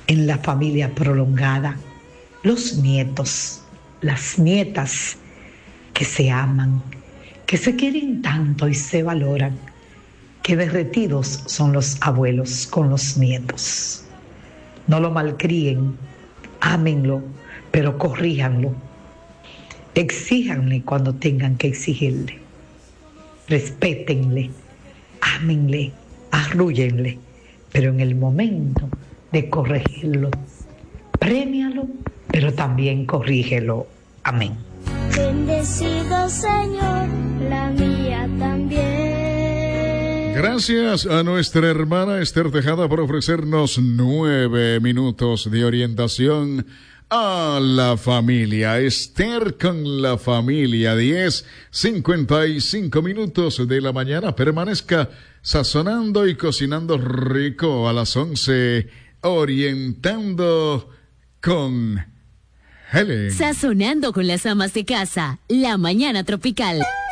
en la familia prolongada, los nietos, las nietas que se aman, que se quieren tanto y se valoran, que derretidos son los abuelos con los nietos. No lo malcríen, ámenlo, pero corríjanlo. Exíjanle cuando tengan que exigirle. Respétenle, ámenle, arrúllenle, pero en el momento de corregirlo, premialo, pero también corrígelo. Amén. Bendecido Señor, la mía también. Gracias a nuestra hermana Esther Tejada por ofrecernos 9 minutos de orientación a la familia. Esther con la familia, 10:55 minutos de la mañana. Permanezca sazonando y cocinando rico a las 11, orientando con Helen. Sazonando con las amas de casa, la mañana tropical.